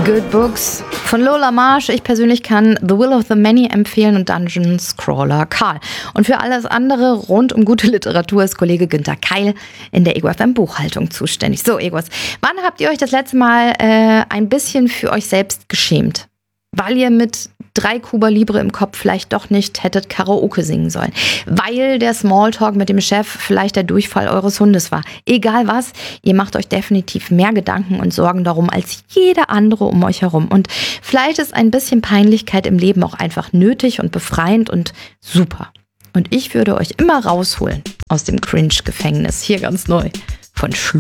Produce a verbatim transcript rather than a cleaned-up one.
Good Books von Lola Marsh. Ich persönlich kann The Will of the Many empfehlen und Dungeon Scrawler Karl. Und für alles andere rund um gute Literatur ist Kollege Günther Keil in der Ego F M Buchhaltung zuständig. So, Egos, wann habt ihr euch das letzte Mal äh, ein bisschen für euch selbst geschämt? Weil ihr mit drei Cuba Libre im Kopf vielleicht doch nicht hättet Karaoke singen sollen. Weil der Smalltalk mit dem Chef vielleicht der Durchfall eures Hundes war. Egal was, ihr macht euch definitiv mehr Gedanken und Sorgen darum als jeder andere um euch herum. Und vielleicht ist ein bisschen Peinlichkeit im Leben auch einfach nötig und befreiend und super. Und ich würde euch immer rausholen aus dem Cringe-Gefängnis. Hier ganz neu von Schlu.